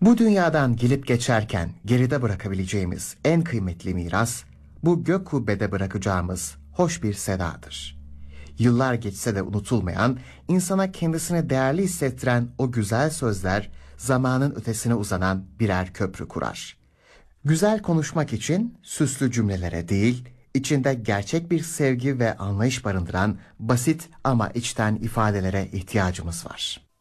Bu dünyadan gelip geçerken geride bırakabileceğimiz en kıymetli miras, bu gök kubbede bırakacağımız hoş bir sedadır. Yıllar geçse de unutulmayan, insana kendisini değerli hissettiren o güzel sözler, zamanın ötesine uzanan birer köprü kurar. Güzel konuşmak için süslü cümlelere değil, içinde gerçek bir sevgi ve anlayış barındıran basit ama içten ifadelere ihtiyacımız var.